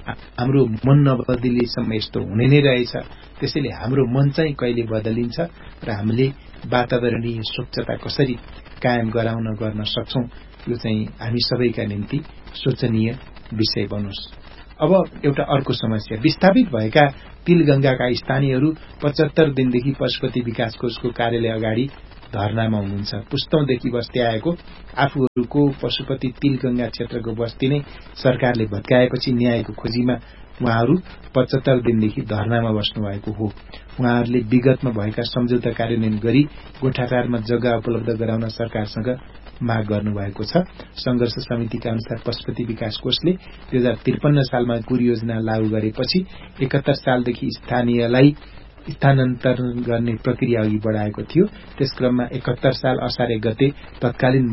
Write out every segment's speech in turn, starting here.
हाम्रो मन नबदलिएसम्म यस्तो हुने नै रहेछ। त्यसैले हाम्रो मन चाहिँ कहिले बदलिन्छ र हामीले वातावरणीय स्वच्छता कसरी कायम गर्न सक्छौं, यो चाहिँ हामी सबैका निम्ति सोचनीय विषय बनोस्। अब एउटा अर्को समस्या, विस्थापित भएका तिलगंगाका स्थानीयहरू 75 दिनदेखि पशुपति विकास कोषको कार्यालय अगाडि धरनामा हुनुहुन्छ। पुस्तौंदेखि बस्दै आएको आफूहरूको पशुपति तिलगंगा क्षेत्रको बस्ती नै सरकारले भत्काएपछि न्यायको खोजीमा उहाँहरू 75 दिनदेखि धरनामा बस्नु भएको हो। उहाँहरूले विगतमा भएका सम्झौता कार्यान्वयन गरी गोठाटारमा जग्गा उपलब्ध गराउन सरकारसँग माग गर्नुभएको छ। संघर्ष समितिका अनुसार पशुपति विकास कोषले 2053 सालमा कुरियोजना लागू गरेपछि 71 सालदेखि स्थानीयलाई स्थानान्तरण गर्ने प्रक्रिया अघि बढाएको थियो। त्यस क्रममा 71 साल असार 1 गते तत्कालीन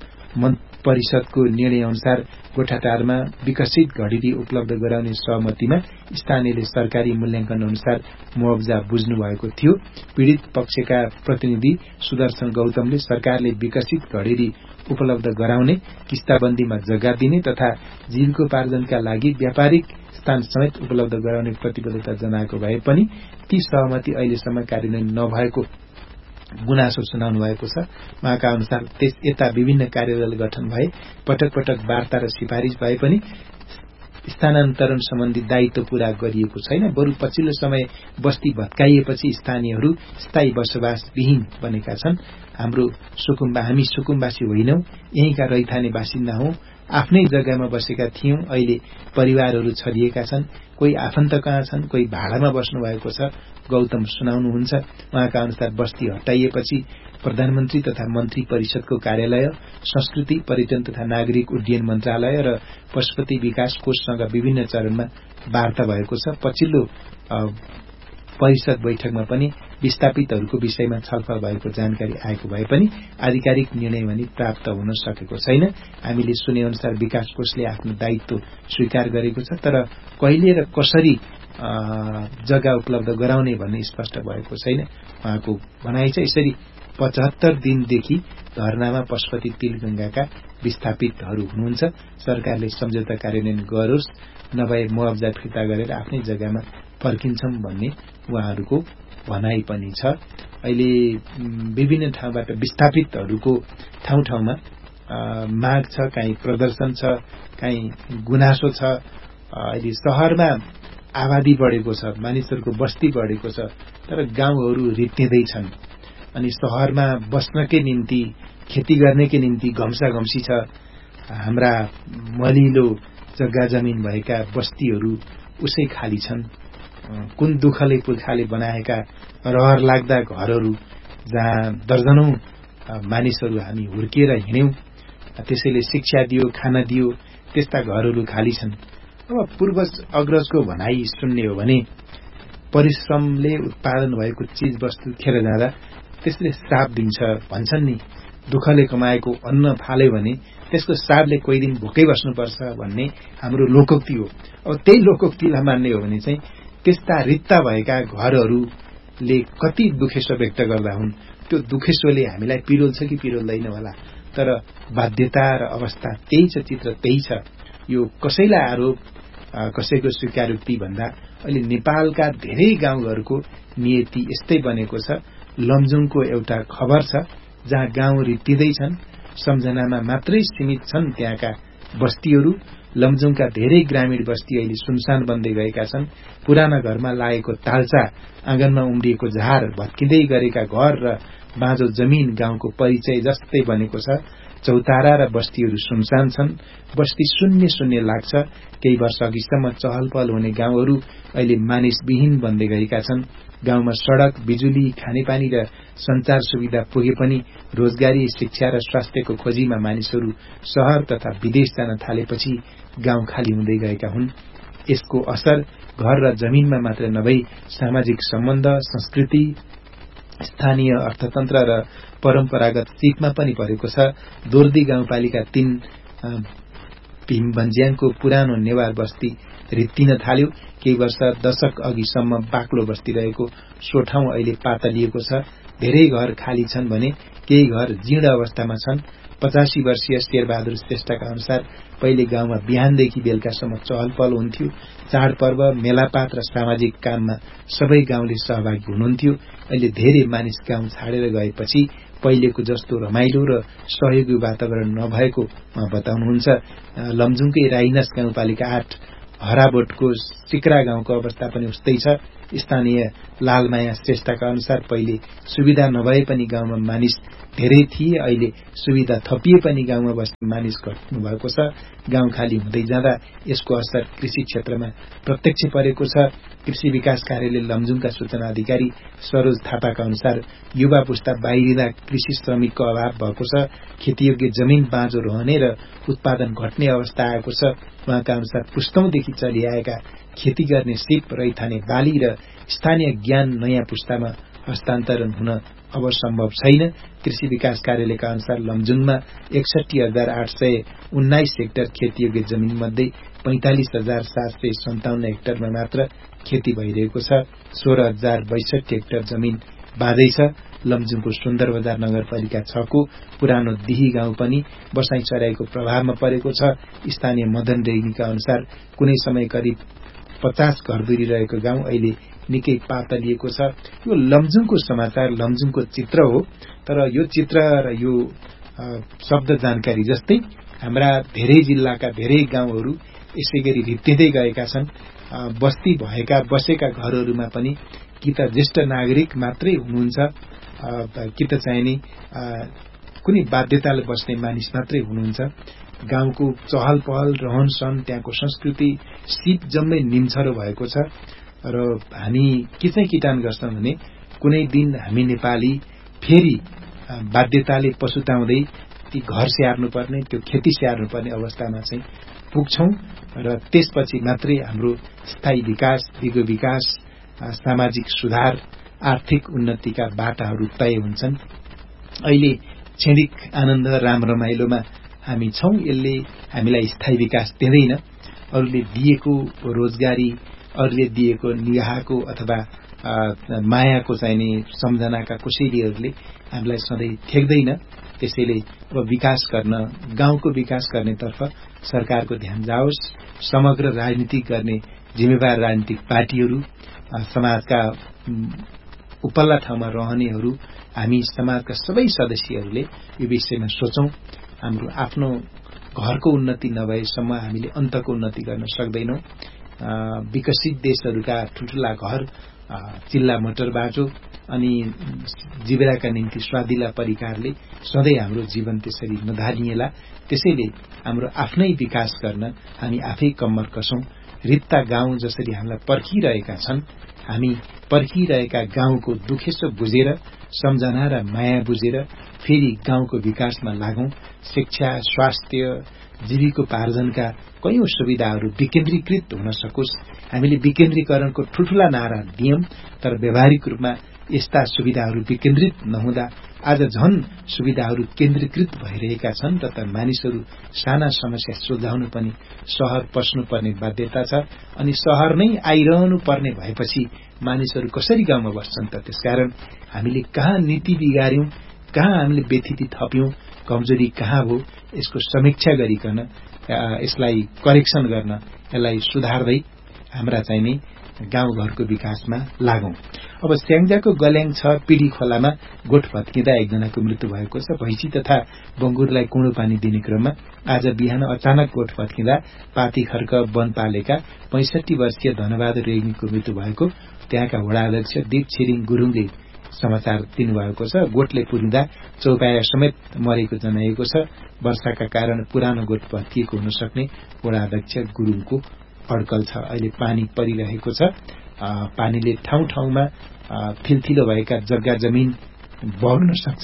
परिषदको निर्णय अनुसार गोठाटारमा विकसित घडेरी उपलब्ध गराउने सहमतिमा स्थानीयले सरकारी मूल्याङ्कन अनुसार मुआवजा बुझ्नु भएको थियो। पीड़ित पक्षका प्रतिनिधि सुदर्शन गौतमले सरकारले विकसित घडेरी उपलब्ध गराउने, किस्ताबन्दीमा जग्गा दिने तथा जीविकोपार्जनका लागि व्यापारिक स्थान समेत उपलब्ध गराउने प्रतिबद्धता जनाएको भए पनि ती सहमति अहिलेसम्म कार्यान्वयन नभएको गुनासो सुनाउनु भएको छ। उहाँका अनुसार त्यस यता विभिन्न कार्यदल गठन भए, पटक पटक वार्ता र सिफारिश भए पनि स्थानान्तरण सम्बन्धी दायित्व पूरा गरिएको छैन। बरु पछिल्लो समय बस्ती भत्काइएपछि स्थानीयहरू स्थायी बसोबास विहीन बनेका छन्। हामी सुकुम्बासी होइनौं, यहीँका रैथाने बासिन्दा हौं, आफ्नै जग्गामा बसेका थियौं, अहिले परिवारहरू छरिएका छन्, कोही आफन्त कहाँ छन्, कोही भाडामा बस्नु भएको छ, गौतम सुनाउनुहुन्छ। उहाँका अनुसार बस्ती हटाइएपछि प्रधानमन्त्री तथा मन्त्री परिषदको कार्यालय, संस्कृति, पर्यटन तथा नागरिक उड्डयन मन्त्रालय र पशुपति विकास कोषसँग विभिन्न चरणमा वार्ता भएको छ। पछिल्लो परिषद बैठकमा पनि विस्थापितहरूको विषयमा छलफल भएको जानकारी आएको भए पनि आधिकारिक निर्णय भने प्राप्त हुन सकेको छैन। हामीले सुने अनुसार विकास कोषले आफ्नो दायित्व स्वीकार गरेको छ, तर कहिले र कसरी जग्गा उपलब्ध गराउने भन्ने स्पष्ट भएको छैन। उहाँको भनाइ छ यसरी 75 दिनदेखि धरनामा पशुपति तिलगंगाका विस्थापितहरू हुनुहुन्छ। सरकारले सम्झौता कार्यान्वयन गरोस्, नभए मुआवजा फिर्ता गरेर आफ्नै जग्गामा फर्किन्छौं भन्ने उहाँहरूको भनाइ पनि छ। अहिले विभिन्न ठाउँबाट विस्थापितहरूको ठाउँ ठाउँमा माग छ, कहीँ प्रदर्शन छ, कहीँ गुनासो छ। अहिले शहरमा आबादी बढेको छ, मानिसहरूको बस्ती बढेको छ, तर गाउँहरू रित्तिँदैछन् अनि शहरमा बस्नकै निम्ति, खेती गर्नकै निम्ति घम्साघम्सी छ। हाम्रा मलिलो जग्गा जमिन भएका बस्तीहरू उसै खाली छन्। कुन दुःखले पुर्खाले बनाएका रहर लाग्दा घरहरू जहाँ दर्जनौं मानिसहरू हामी हुर्किएर हिँड्यौं, त्यसैले शिक्षा दियो, खाना दियो, त्यस्ता घरहरू खाली छन्। अब पूर्वज अग्रजको भनाइ सुन्ने हो भने परिश्रमले उत्पादन भएको चीज वस्तु खेर जाँदा त्यसले श्राप दिन्छ भन्छन् नि। दुःखले कमाएको अन्न फाल्यो भने त्यसको श्रापले कोही दिन भोकै बस्नुपर्छ भन्ने हाम्रो लोकोक्ति हो। अब त्यही लोकोक्तिलाई मान्ने हो भने चाहिँ त्यस्ता रित्ता भएका घरहरूले कति दुखेसो व्यक्त गर्दा हुन्। त्यो दुखेसोले हामीलाई पिरोल्छ कि पिरोल्दैन होला, तर बाध्यता र अवस्था त्यही छ, चित्र त्यही छ। यो कसैलाई आरोप, कसैको स्वीकारोक्ति भन्दा अहिले नेपालका धेरै गाउँघरको नियति यस्तै बनेको छ। लमजुङको एउटा खबर छ जहाँ गाउँ रित्तिँदैछन्, सम्झनामा मात्रै सीमित छन् त्यहाँका बस्तीहरू। लमजुङका धेरै ग्रामीण बस्ती अहिले सुनसान बन्दै गएका छन्। पुराना घरमा लागेको तालचा, आँगनमा उम्रिएको झार, भत्किँदै गरेका घर र बाँझो जमिन गाउँको परिचय जस्तै बनेको छ। चौतारा र बस्तीहरू सुनसान छन्, बस्ती शून्य शून्य लाग्छ। केही वर्ष अघिसम्म चहल पहल हुने गाउँहरू अहिले मानिसविहीन बन्दै गएका छन्। गाउँमा सड़क, बिजुली, खानेपानी र संचार सुविधा पुगे पनि रोजगारी, शिक्षा र स्वास्थ्यको खोजीमा मानिसहरू शहर तथा विदेश जान थालेपछि गाउँ खाली हुँदै गएका हुन्। यसको असर घर र जमिनमा मात्र नभई सामाजिक सम्बन्ध, संस्कृति, स्थानीय अर्थतन्त्र र परम्परागत सिपमा पनि परेको छ। दोर्दी गाउँपालिका 3 भीमभन्ज्याङको पुरानो नेवार बस्ती रित्तिन थाल्यो। केही वर्ष दशक अघिसम्म बाक्लो बस्ती रहेको सो ठाउँ अहिले पातलिएको छ। धेरै घर खाली छन् भने केही घर जीर्ण अवस्थामा छन्। 85 वर्षीय शेरबहादुर श्रेष्ठका अनुसार पहिले गाउँमा बिहानदेखि बेलुकासम्म चहल पहल हुन्थ्यो। चाडपर्व, मेलापात र सामाजिक काममा सबै गाउँले सहभागी हुनुहुन्थ्यो। अहिले धेरै मानिस गाउँ छाडेर गएपछि पहिलेको जस्तो रमाइलो र सहयोगी वातावरण नभएको बताउनुहुन्छ। लमजुङकै राइनस गाउँपालिका 8 हराबोटको सिक्रा गाउँको अवस्था पनि उस्तै छ। स्थानीय लालमाया श्रेष्ठका अनुसार पहिले सुविधा नभए पनि गाउँमा मानिस धेरै थिए, अहिले सुविधा थपिए पनि गाउँमा बस्ने मानिस घट्नु भएको छ। गाउँ खाली हुँदै जाँदा यसको असर कृषि क्षेत्रमा प्रत्यक्ष परेको छ। कृषि विकास कार्यालय लमजुङका सूचना अधिकारी सरोज थापाका अनुसार युवा पुस्ता बाहिरिँदा कृषि श्रमिकको अभाव भएको छ। खेतीयोग्य जमिन बाँझो रहने र उत्पादन घट्ने अवस्था आएको छ। उहाँका अनुसार पुस्तौंदेखि चलिआएका खेती गर्ने सिप, रैथाने बाली र स्थानीय ज्ञान नयाँ पुस्तामा हस्तान्तरण हुन अब सम्भव छैन। कृषि विकास कार्यालयका अनुसार लमजुङमा 61,819 हेक्टर खेतीयोग्य जमिन मध्ये 45,757 हेक्टरमा मात्र खेती भइरहेको छ। 16,062 हेक्टर जमिन बाँझै छ। लमजुङको सुन्दर बजार नगरपालिका 6 को पुरानो दिही गाउँ पनि बसाई चराईको प्रभावमा परेको छ। स्थानीय मदन रेग्मीका अनुसार कुनै समय करिब 50 घरधुरी रहेको गाउँ अहिले निकै पातलिएको छ। यो लमजुङको समाचार, लमजुङको चित्र हो। तर यो चित्र र यो शब्द जानकारी जस्तै हाम्रा धेरै जिल्लाका धेरै गाउँहरू यसै गरी रित्तिँदै गएका छन्। बसेका घरहरूमा पनि कि त ज्येष्ठ नागरिक मात्रै हुनुहुन्छ, कि त चाहिँ नि कुनै बाध्यताले बस्ने मानिस मात्रै हुनुहुन्छ। गाउँको चहल पहल, रहन सहन, त्यहाँको संस्कृति सिप जम्मै निम्छरो भएको छ। र हामी के चाहिँ किटान गर्छौं भने कुनै दिन हामी नेपाली फेरि बाध्यताले पछुताउँदै ती घर स्याहार्नुपर्ने, त्यो खेती स्याहार्नुपर्ने अवस्थामा चाहिँ पुग्छौं र त्यसपछि मात्रै हाम्रो स्थायी विकास, दिगो विकास, सामाजिक सुधार, आर्थिक उन्नतिका बाटाहरू तय हुन्छन्। अहिले क्षणिक आनन्द, राम रमाइलोमा हामी छौं। यसले हामीलाई स्थायी विकास दिँदैन। अरूले दिएको रोजगारी, अरूले दिएको निगाहको अथवा मायाको चाहिँ नि सम्झनाका कुशेलीहरूले हामीलाई सधैँ ठेक्दैन। त्यसैले अब विकास गर्न, गाउँको विकास गर्नेतर्फ सरकारको ध्यान जाओस्। समग्र राजनीति गर्ने जिम्मेवार राजनीतिक पार्टीहरू, समाजका उपल्ला ठाउँमा रहनेहरू, हामी समाजका सबै सदस्यहरूले यो विषयमा सोचौं। हाम्रो आफ्नो घरको उन्नति नभएसम्म हामीले अन्तको उन्नति गर्न सक्दैनौं। विकसित देशहरूका ठूला घर, चिल्ला मोटर बाटो अनि जीविकाका निम्ति स्वादिला परिकारले सधैँ हाम्रो जीवन त्यसरी नधानिएला। त्यसैले हाम्रो आफ्नै विकास गर्न हामी आफै कम्मर कसौं। रित्ता गाउँ जसरी हामीलाई पर्खिरहेका छन्, हामी पर्खिरहेका गाउँको दुखेसो बुझेर, सम्झना र माया बुझेर फेरि गाउँको विकासमा लागौं। शिक्षा, स्वास्थ्य, जीविकोपार्जनका कयौं सुविधाहरू विकेन्द्रीकृत हुन सकोस्। हामीले विकेन्द्रीकरणको ठूला नारा दियौं, तर व्यावहारिक रूपमा यस्ता सुविधाहरू विकेन्द्रित नहुँदा आज झन सुविधाहरू केन्द्रीकृत भइरहेका छन् र मानिसहरू साना समस्या सुल्झाउनु पनि शहर पस्नुपर्ने बाध्यता छ। अनि शहर नै आइरहनु पर्ने भएपछि मानिसहरू कसरी गाउँमा बस्छन् त? त्यसकारण हामीले कहाँ नीति बिगार्यौं, कहाँ हामीले व्यथिति थप्यौं, कमजोरी कहाँ हो, यसको समीक्षा गरिकन यसलाई करेक्सन गर्न, यसलाई सुधार्दै हाम्रा चाहिँ नि गाउँघरको विकासमा लागौं। अब स्याङ्जाको गल्याङ 6 पिडी खोलामा गोठ भत्किँदा एकजनाको मृत्यु भएको छ। भैँसी तथा बंगुरलाई कुँडो पानी दिने क्रममा आज बिहान अचानक गोठ भत्किँदा पाती खर्क वनपालेका 65 वर्षीय धनबहादुर रेग्मीको मृत्यु भएको त्यहाँका वडा अध्यक्ष दीप छिरिङ गुरुङले समाचार दिनुभएको छ। गोठले पुरिँदा चौपाया समेत मरेको जनाइएको छ। वर्षाका कारण पुरानो गोठ भत्किएको हुन सक्ने वडा अध्यक्ष गुरुङको अड्कल छ। अहिले पानी परिरहेको छ। पानीले ठाउँ ठाउँमा थिलथिलो भएका जग्गा जमिन बग्न सक्छ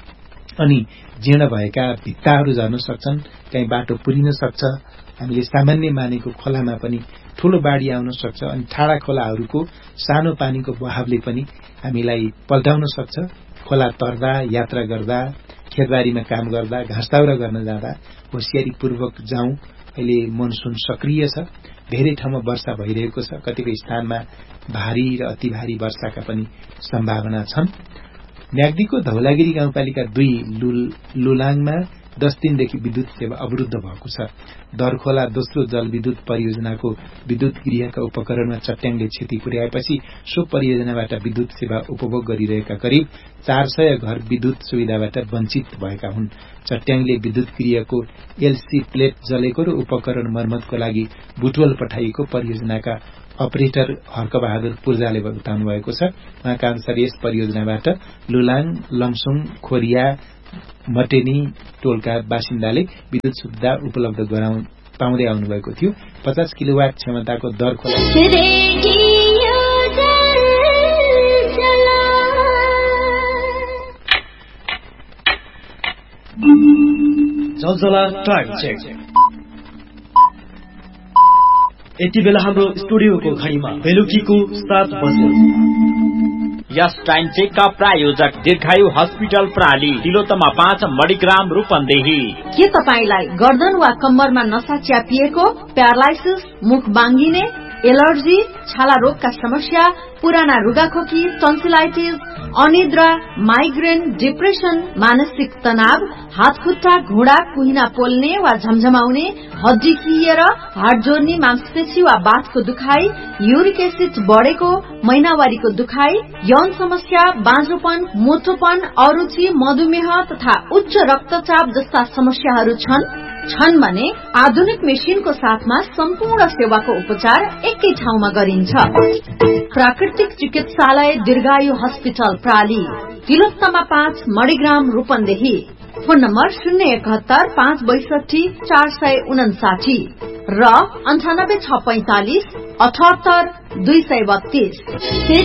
अनि जीर्ण भएका भित्ताहरू झर्न सक्छन्, कहीँ बाटो पुरिन सक्छ। हामीले सामान्य मानेको खोलामा पनि ठूलो बाढी आउन सक्छ अनि ठाडा खोलाहरूको सानो पानीको बहावले पनि हामीलाई पल्टाउन सक्छ। खोला तर्दा, यात्रा गर्दा, खेतबारीमा काम गर्दा, घाँसदाउरा गर्न जाँदा होशियारीपूर्वक जाउँ। अहिले मनसुन सक्रिय छ। धेरै ठाउँमा वर्षा भइरहेको छ। कतिपय स्थानमा भारी र अति भारी वर्षाका पनि सम्भावना छन्। म्याग्दीको धौलागिरी गाउँपालिका 2 लुलाङमा 10 दिनदेखि विद्युत सेवा अवरुद्ध भएको छ। दरखोला दोस्रो जलविद्युत परियोजनाको विद्युत गृहका उपकरणमा चट्याङले क्षति पुर्याएपछि सो परियोजनाबाट विद्युत सेवा उपभोग गरिरहेका करिब 400 घर विद्युत सुविधाबाट वञ्चित भएका हुन्। चट्याङले विद्युत गृहको एलसी प्लेट जलेको र उपकरण मर्मतको लागि बुटवल पठाइएको परियोजनाका अपरेटर हर्कबहादुर पूर्जाले बताउनु भएको छ। उहाँका अनुसार यस परियोजनाबाट लुलाङ, लमसुङ, खोरिया, मटेनी टोलका बासिन्दाले विद्युत सुविधा उपलब्ध पाउँदै आउनुभएको थियो। 50 किलोवाट क्षमताको दरखोला जलजला टाइम चेक। यति बेला हाम्रो स्टुडियोको घडीमा बेलुकीको 7 बज्यो। यस टाइम चेकका प्रायोजक दीर्घायु हस्पिटल प्राली, तिलोत्तमा 5 मणिग्राम रूपन्देही। के तपाईलाई गर्दन वा कम्मरमा नसा च्यापिएको, प्यारालाइसिस, मुख बाङ्गिने, एलर्जी, छाला रोगका समस्या, पुराना रुगाखोकी, टन्सिलाइटिस, अनिद्रा, माइग्रेन, डिप्रेसन, मानसिक तनाव, हात खुट्टा, घुँडा, कुहिना पोल्ने वा झमझमाउने, हड्डी खिएर, हाड जोड्ने, मांसपेशी वा बाथको दुखाइ, युरिक एसिड बढेको, महिनावारीको दुखाइ, यौन समस्या, बाँझोपन, मोटोपन, अरुचि, मधुमेह तथा उच्च रक्तचाप जस्ता समस्याहरू छन् भने आधुनिक मेसिनको साथमा सम्पूर्ण सेवाको उपचार एकै ठाउँमा गरिन्छ। प्राकृतिक चिकित्सालय दीर्घायु hospital प्राली, Tilottama 5 Manigram Rupandehi. Phone number 071 562 459 र 98645 78 232।